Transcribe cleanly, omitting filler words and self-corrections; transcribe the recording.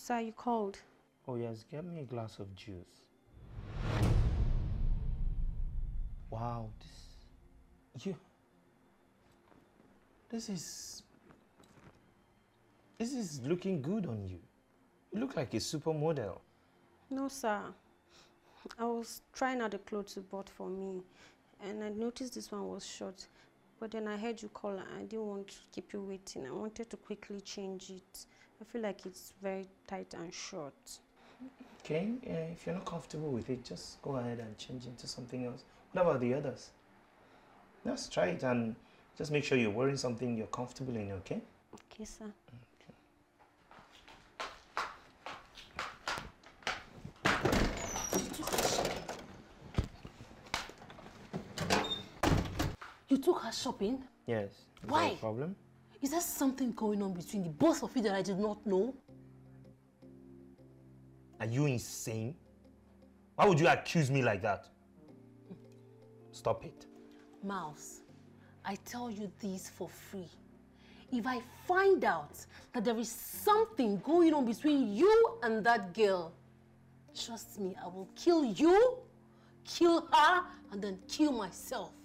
Sir, you called. Oh yes, get me a glass of juice. Wow, this is looking good on you. You look like a supermodel. No, sir. I was trying out the clothes you bought for me, and I noticed this one was short. But then I heard you call and I didn't want to keep you waiting. I wanted to quickly change it. I feel like it's very tight and short. Okay, if you're not comfortable with it, just go ahead and change into something else. What about the others? Let's try it and just make sure you're wearing something you're comfortable in, okay? Okay, sir. Okay. You took her shopping? Yes. Is Why? there a problem? Is there something going on between the both of you that I did not know? Are you insane? Why would you accuse me like that? Stop it. Mouse, I tell you this for free. If I find out that there is something going on between you and that girl, trust me, I will kill you, kill her, and then kill myself.